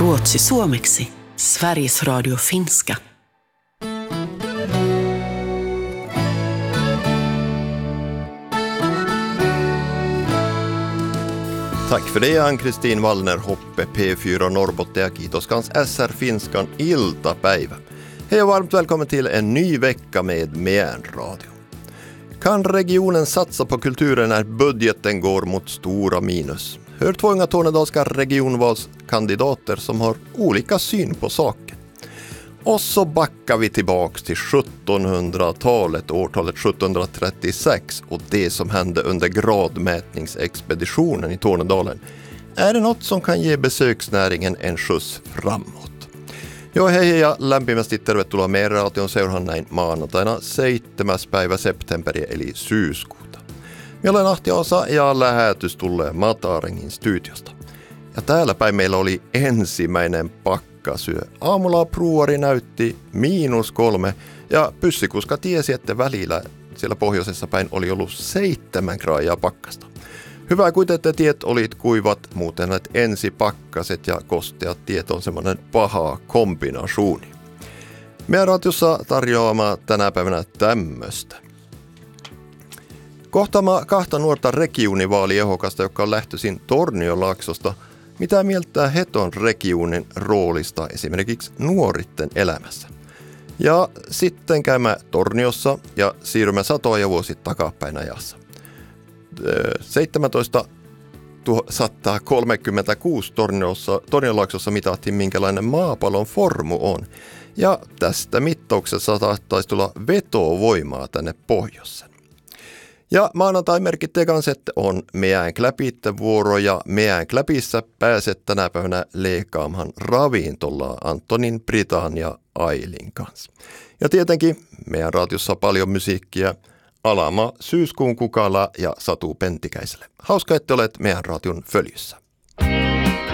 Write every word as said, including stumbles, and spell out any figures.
Ruotsi suomeksi. Sveriges Radio finska. Tack för det, Ann-Kristin Wallner, Hoppe P fyra Norrbotten ja kiitoskans S R-finskan iltapäivä. Hej och varmt välkommen till en ny vecka med Meän Radio. Kan regionen satsa på kulturen när budgeten går mot stora minus? Hör två unga tornedalska regionvalskandidater som har olika syn på saken. Och så backar vi tillbaks till sjuttonhundratalet, årtalet sjuttonhundratrettiosex och det som hände under gradmätningsexpeditionen i Tornedalen. Är det något som kan ge besöksnäringen en skjuts framåt? Joo, hei ja lämpimästi tervetuloa meidän raation seuraan näin maanantaina seitsemäs päivä septemberiä eli syyskuuta. Minä olen Ahti Osa ja lähetys tulee Matarengin studiosta. Ja täällä päin meillä oli ensimmäinen pakkasyö. Aamulla pruuari näytti miinus kolme ja pyssikuska tiesi, että välillä siellä pohjoisessa päin oli ollut seitsemän graajaa pakkasta. Hyvä kuitenkin, että tiet olit kuivat, muuten näet ensipakkaset ja kosteat tiet on semmoinen paha kombinasuuni. Meidän raatiossa tarjoamaan tänä päivänä tämmöstä. Kohtaamaan kahta nuorta regiunivaaliehokasta, joka on lähtöisin Tornionlaaksosta. Mitä mieltä heton regiunin roolista esimerkiksi nuoritten elämässä? Ja sitten käymme Torniossa ja siirrymme satoja vuosi takapäin ajassa. seitsemäntoistasataakolmekymmentäkuusi Torniossa, Tornionlaaksossa mitattiin, minkälainen maapallon formu on. Ja tästä mittauksessa saattaisi tulla vetovoimaa tänne pohjoiseen. Ja maanantai merkitte kanssa, että on Meän Kläpitte vuoro ja Meän Kläpissä pääset tänä päivänä leikaamaan ravintolla Antonin, Britan ja Ailin kanssa. Ja tietenkin meidän raatiossa paljon musiikkia. Alama Syyskuun Kukala ja Satu Pentikäiselle. Hauska, että olet meidän raation följyssä.